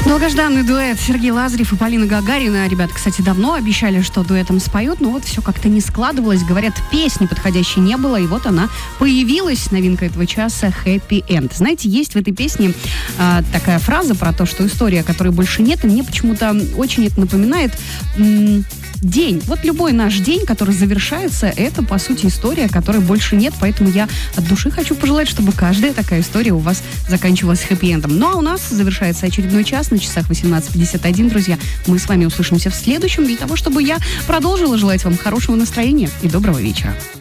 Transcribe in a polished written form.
Долгожданный дуэт Сергей Лазарев и Полина Гагарина. Ребята, кстати, давно обещали, что дуэтом споют, но вот все как-то не складывалось. Говорят, песни подходящей не было, и вот она появилась, новинка этого часа «Happy End». Знаете, есть в этой песне такая фраза про то, что история, которой больше нет, и мне почему-то очень это напоминает день. Вот любой наш день, который завершается, это, по сути, история, которой больше нет, поэтому я от души хочу пожелать, чтобы каждая такая история у вас заканчивалась хэппи-эндом. Ну, а у нас завершается очередной час на часах 18:51, друзья. Мы с вами услышимся в следующем, для того, чтобы я продолжила желать вам хорошего настроения и доброго вечера.